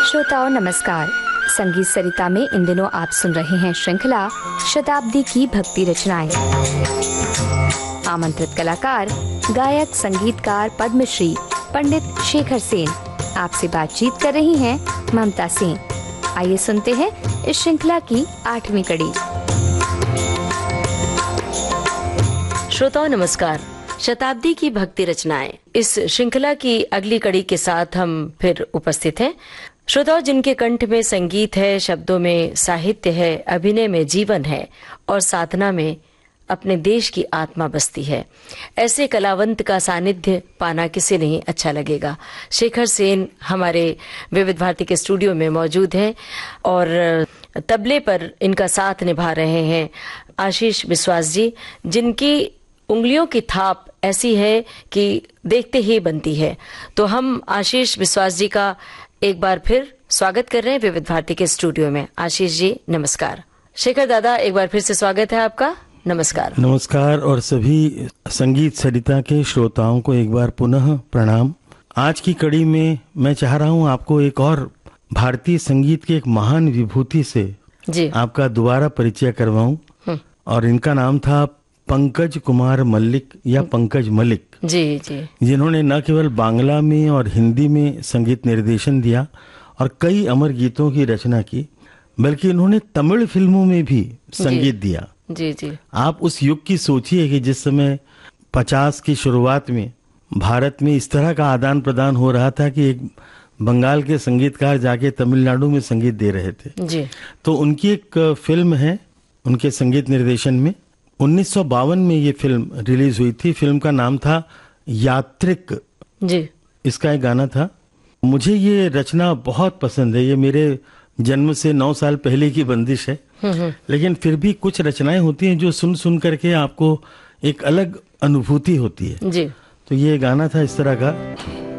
श्रोताओं नमस्कार। संगीत सरिता में इन दिनों आप सुन रहे हैं श्रृंखला शताब्दी की भक्ति रचनाएं। आमंत्रित कलाकार गायक संगीतकार पद्मश्री पंडित शेखर सेन। आपसे बातचीत कर रही हैं ममता सिंह। आइए सुनते हैं इस श्रृंखला की 8वीं कड़ी। श्रोताओं नमस्कार। शताब्दी की भक्ति रचनाएं इस श्रृंखला की अगली कड़ी के साथ हम फिर उपस्थित हैं। श्रोताओं, जिनके कंठ में संगीत है, शब्दों में साहित्य है, अभिनय में जीवन है और साधना में अपने देश की आत्मा बसती है, ऐसे कलावंत का सानिध्य पाना किसे नहीं अच्छा लगेगा। शेखर सेन हमारे विविध भारती के स्टूडियो में मौजूद हैं और तबले पर इनका साथ निभा रहे हैं आशीष विश्वास जी, जिनकी उंगलियों की थाप ऐसी है कि देखते ही बनती है। तो हम आशीष विश्वास जी का एक बार फिर स्वागत कर रहे हैं विविध भारती के स्टूडियो में। आशीष जी नमस्कार। शेखर दादा, एक बार फिर से स्वागत है आपका। नमस्कार। नमस्कार और सभी संगीत सरिता के श्रोताओं को एक बार पुनः प्रणाम। आज की कड़ी में मैं चाह रहा हूं आपको एक और भारतीय संगीत के एक महान विभूति से जी आपका दोबारा परिचय करवाऊं। और इनका नाम था पंकज कुमार मल्लिक या पंकज मलिक जी जी, जिन्होंने न केवल बांग्ला में और हिंदी में संगीत निर्देशन दिया और कई अमर गीतों की रचना की, बल्कि इन्होंने तमिल फिल्मों में भी संगीत दिया। जी जी, आप उस युग की सोचिए कि जिस समय 50 की शुरुआत में भारत में इस तरह का आदान प्रदान हो रहा था कि एक बंगाल के संगीतकार जाके तमिलनाडु में संगीत दे रहे थे जी। तो उनकी एक फिल्म है, उनके संगीत निर्देशन में 1952 में ये फिल्म रिलीज हुई थी। फिल्म का नाम था यात्रिक जी। इसका एक गाना था। मुझे ये रचना बहुत पसंद है। ये मेरे जन्म से 9 साल पहले की बंदिश है, लेकिन फिर भी कुछ रचनाएं होती हैं जो सुन सुन करके आपको एक अलग अनुभूति होती है जी। तो ये गाना था इस तरह का।